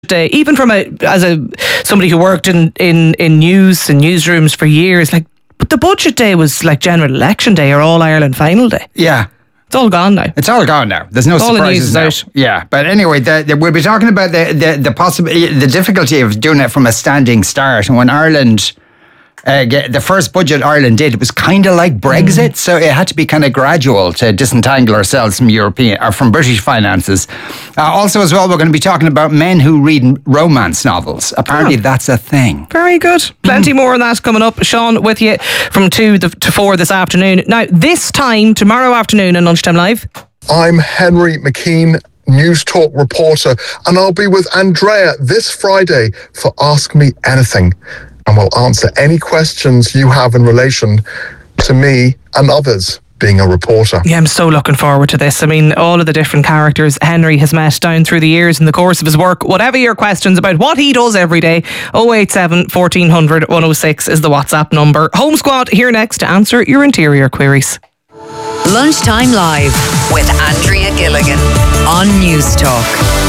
day, even from somebody who worked in news and newsrooms for years, like, but the budget day was like general election day or All Ireland final day. Yeah. It's all gone now. It's all gone now. There's no all surprises the now. news is out. Yeah, but anyway, we'll be talking about the difficulty of doing it from a standing start. And when Ireland, the first budget Ireland did, it was kind of like Brexit, so it had to be kind of gradual to disentangle ourselves from from British finances. Also, as well, we're going to be talking about men who read romance novels. Apparently, that's a thing. Very good. Plenty more on that coming up. Sean with you from 2 to 4 this afternoon. Now, this time tomorrow afternoon on Lunchtime Live. I'm Henry McKean, News Talk reporter, and I'll be with Andrea this Friday for Ask Me Anything. And we'll answer any questions you have in relation to me and others being a reporter. Yeah, I'm so looking forward to this. I mean, all of the different characters Henry has met down through the years in the course of his work. Whatever your questions about what he does every day, 087 1400 106 is the WhatsApp number. Home Squad here next to answer your interior queries. Lunchtime Live with Andrea Gilligan on News Talk.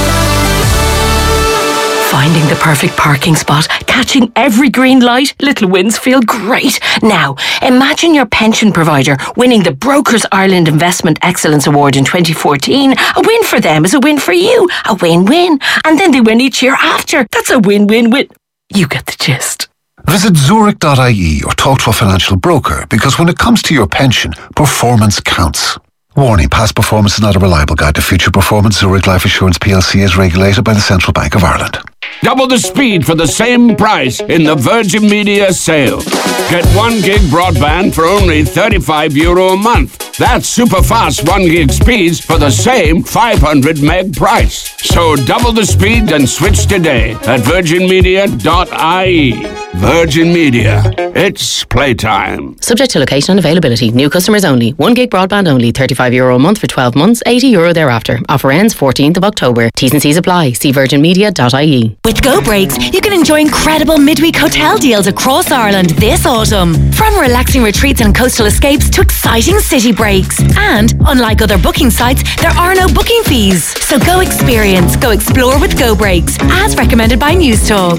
Finding the perfect parking spot, catching every green light, little wins feel great. Now, imagine your pension provider winning the Brokers Ireland Investment Excellence Award in 2014. A win for them is a win for you. A win-win. And then they win each year after. That's a win-win-win. You get the gist. Visit Zurich.ie or talk to a financial broker, because when it comes to your pension, performance counts. Warning, past performance is not a reliable guide to future performance. Zurich Life Assurance PLC is regulated by the Central Bank of Ireland. Double the speed for the same price in the Virgin Media sale. Get 1 gig broadband for only €35 a month. That's super fast 1 gig speeds for the same 500 meg price. So double the speed and switch today at virginmedia.ie. Virgin Media. It's playtime. Subject to location and availability. New customers only. 1 gig broadband only. €35 a month for 12 months. €80 thereafter. Offer ends 14th of October. T's and C's apply. See virginmedia.ie. With Go Breaks, you can enjoy incredible midweek hotel deals across Ireland this autumn. From relaxing retreats and coastal escapes to exciting city breaks. And, unlike other booking sites, there are no booking fees. So go experience, go explore with Go Breaks, as recommended by News Talk.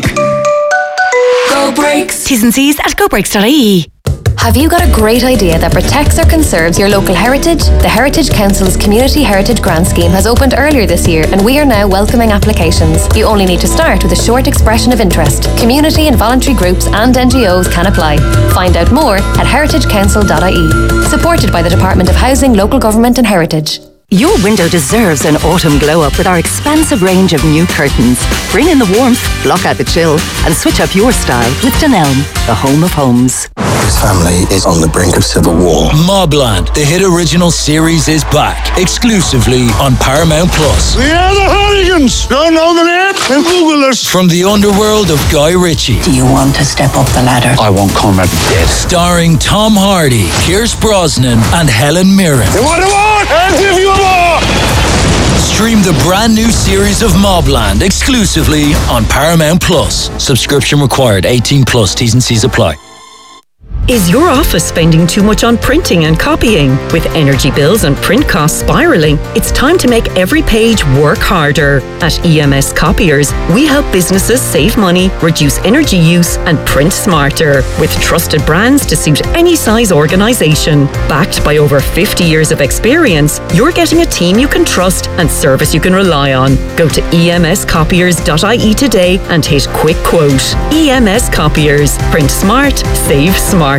Go Breaks. T's and C's at gobreaks.ie. Have you got a great idea that protects or conserves your local heritage? The Heritage Council's Community Heritage Grant Scheme has opened earlier this year, and we are now welcoming applications. You only need to start with a short expression of interest. Community and voluntary groups and NGOs can apply. Find out more at heritagecouncil.ie. Supported by the Department of Housing, Local Government and Heritage. Your window deserves an autumn glow-up with our expansive range of new curtains. Bring in the warmth, block out the chill, and switch up your style with Dunelm, the home of homes. His family is on the brink of civil war. Mobland, the hit original series, is back exclusively on Paramount Plus. We are the Hooligans! Don't know the name? Then Google us. From the underworld of Guy Ritchie. Do you want to step up the ladder? I want Conrad dead. Starring Tom Hardy, Pierce Brosnan, and Helen Mirren. You want a war? I'll give you a war! Stream the brand new series of Mobland exclusively on Paramount Plus. Subscription required. 18 plus. T's and C's apply. Is your office spending too much on printing and copying? With energy bills and print costs spiraling, it's time to make every page work harder. At EMS Copiers, we help businesses save money, reduce energy use, and print smarter, with trusted brands to suit any size organisation. Backed by over 50 years of experience, you're getting a team you can trust and service you can rely on. Go to emscopiers.ie today and hit quick quote. EMS Copiers. Print smart, save smart.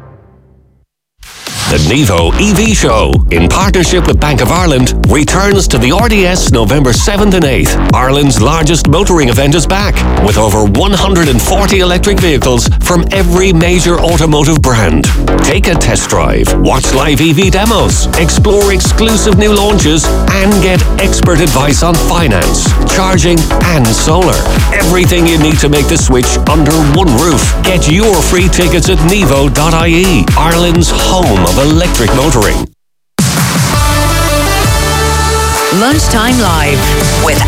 The Nevo EV Show, in partnership with Bank of Ireland, returns to the RDS November 7th and 8th. Ireland's largest motoring event is back, with over 140 electric vehicles from every major automotive brand. Take a test drive, watch live EV demos, explore exclusive new launches, and get expert advice on finance, charging, and solar. Everything you need to make the switch under one roof. Get your free tickets at nevo.ie, Ireland's home of electric motoring. Lunchtime Live with